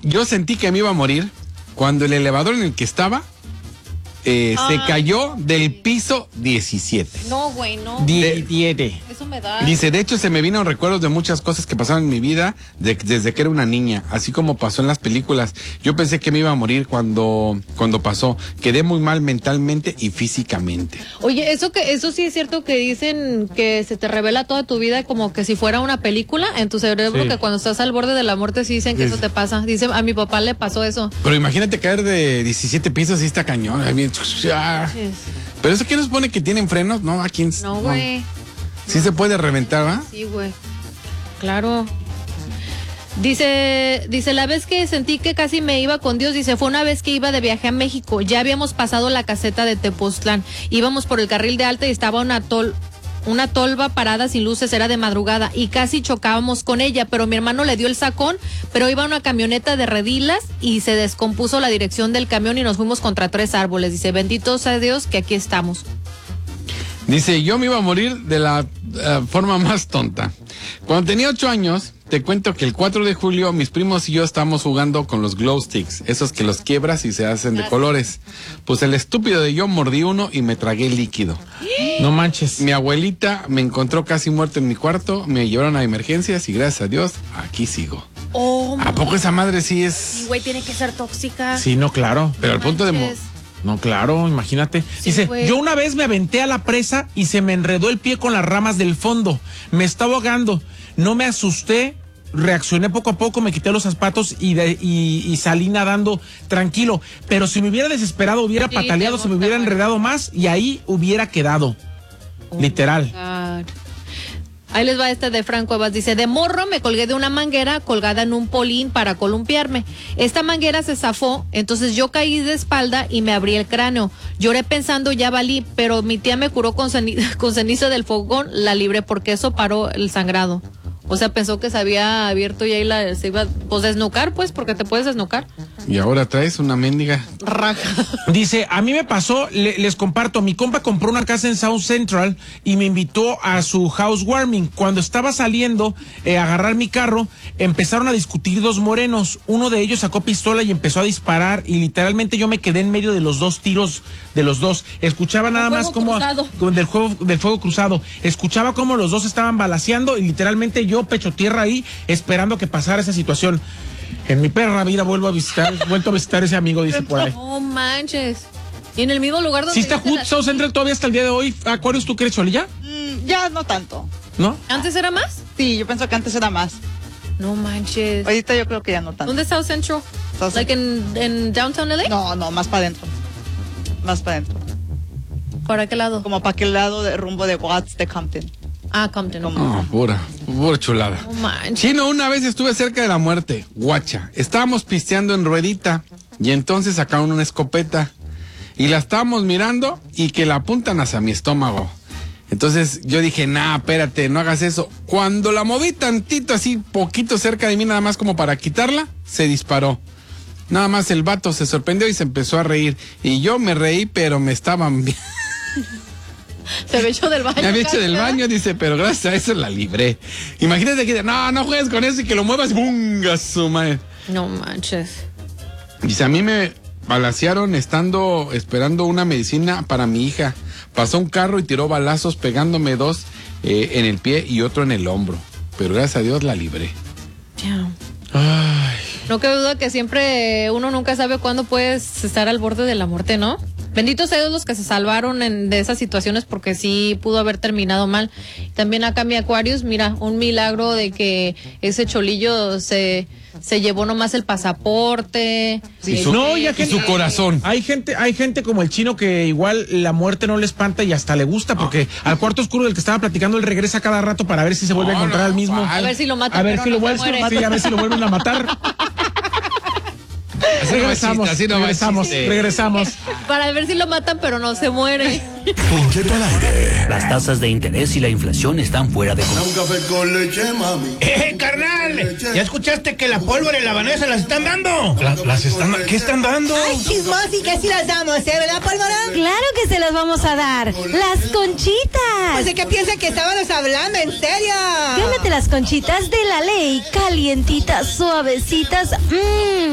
yo sentí que me iba a morir cuando el elevador en el que estaba se cayó del piso 17. No, güey, no. 17. Eso me da. Dice, de hecho se me vino recuerdos de muchas cosas que pasaron en mi vida desde que era una niña, así como pasó en las películas. Yo pensé que me iba a morir cuando pasó. Quedé muy mal mentalmente y físicamente. Oye, eso sí es cierto que dicen que se te revela toda tu vida como que si fuera una película en tu cerebro, que cuando estás al borde de la muerte sí dicen que eso te pasa. Dice, a mi papá le pasó eso. Pero imagínate caer de 17 pisos y está cañón. Pero eso que nos pone que tienen frenos, ¿no? Aquí No, güey. Sí se puede reventar, ¿va? Sí, güey. Claro. Dice, la vez que sentí que casi me iba con Dios, dice, fue una vez que iba de viaje a México. Ya habíamos pasado la caseta de Tepoztlán. Íbamos por el carril de alta y estaba una tolva parada sin luces, era de madrugada y casi chocábamos con ella, pero mi hermano le dio el sacón, pero iba una camioneta de redilas y se descompuso la dirección del camión y nos fuimos contra 3 árboles. Dice, bendito sea Dios que aquí estamos. Dice, yo me iba a morir de la forma más tonta. Cuando tenía 8 años, te cuento que el 4 de julio mis primos y yo estábamos jugando con los glow sticks, esos que los quiebras y se hacen de colores. Pues el estúpido de yo mordí uno y me tragué el líquido. No manches. Mi abuelita me encontró casi muerto en mi cuarto, me llevaron a emergencias y gracias a Dios, aquí sigo. Oh, ¿A poco esa madre sí es...? güey, tiene que ser tóxica. Sí, no, claro. Pero al punto de... No, claro, imagínate. Sí, dice, güey. yo una vez me aventé a la presa y se me enredó el pie con las ramas del fondo. Me estaba ahogando. No me asusté, reaccioné poco a poco, me quité los zapatos y salí nadando tranquilo. Pero si me hubiera desesperado, hubiera pataleado, se me hubiera enredado más y ahí hubiera quedado. Literal. God. Ahí les va este de Franco Evas. Dice, de morro me colgué de una manguera colgada en un polín para columpiarme. Esta manguera se zafó, entonces yo caí de espalda y me abrí el cráneo. Lloré pensando ya valí, pero mi tía me curó con ceniza del fogón, la libré porque eso paró el sangrado. O sea, pensó que se había abierto y ahí se iba pues desnucar, pues, porque te puedes desnucar. Y ahora traes una mendiga raja. Dice, a mí me pasó, les comparto, mi compa compró una casa en South Central y me invitó a su housewarming. Cuando estaba saliendo a agarrar mi carro, empezaron a discutir 2 morenos. Uno de ellos sacó pistola y empezó a disparar y literalmente yo me quedé en medio de los 2 tiros de los dos. Escuchaba nada más como del fuego cruzado. Escuchaba como los dos estaban balaceando y literalmente yo pecho tierra ahí esperando que pasara esa situación. En mi perra vida vuelto a visitar ese amigo, dice por ahí. No manches. Y en el mismo lugar donde... ¿Sí está South Central todavía hasta el día de hoy? Aquarius, ¿tú crees, Cholilla? Ya no tanto. ¿No? ¿Antes era más? Sí, yo pienso que antes era más. No manches. Ahorita yo creo que ya no tanto. ¿Dónde está South Central? Like en downtown LA? No, más para adentro. Más para adentro. ¿Para qué lado? Como para aquel lado de rumbo de Watts, de Compton. Ah, Compton. No, pura chulada. No manches. Chino, una vez estuve cerca de la muerte, guacha. Estábamos pisteando en ruedita y entonces sacaron una escopeta y la estábamos mirando y que la apuntan hacia mi estómago. Entonces yo dije, nah, espérate, no hagas eso. Cuando la moví tantito, así poquito cerca de mí, nada más como para quitarla, se disparó. Nada más el vato se sorprendió y se empezó a reír. Y yo me reí, pero me estaban bien. Se había hecho del baño. Me había hecho del baño, dice, pero gracias a eso la libré. Imagínate que no juegues con eso y que lo muevas y ¡bunga su madre! No manches. Dice, a mí me balacearon esperando una medicina para mi hija. Pasó un carro y tiró balazos pegándome 2 en el pie y otro en el hombro. Pero gracias a Dios la libré. Yeah. Ay. No cabe duda que siempre uno nunca sabe cuándo puedes estar al borde de la muerte, ¿no? Benditos sean los que se salvaron de esas situaciones porque sí pudo haber terminado mal. También acá mi Aquarius, mira, un milagro de que ese cholillo se llevó nomás el pasaporte. Sí, y su corazón. Hay gente como el Chino que igual la muerte no le espanta y hasta le gusta porque al cuarto oscuro del que estaba platicando él regresa cada rato para ver si se vuelve a encontrar al mismo. A ver si lo matan. A ver si lo vuelven a matar. Regresamos. Para ver si lo matan, pero no se muere. Poncheto al aire. Las tasas de interés y la inflación están fuera de control. Un café con leche, mami. Carnal, ¿ya escuchaste que la pólvora y la habanesa las están dando? ¿Qué están dando? Ay, chismosi, que sí las damos, ¿verdad, pólvora? Claro que se las vamos a dar. Las conchitas. Pues de que piensa que estábamos hablando, en serio. Gánate las conchitas de la ley, calientitas, suavecitas.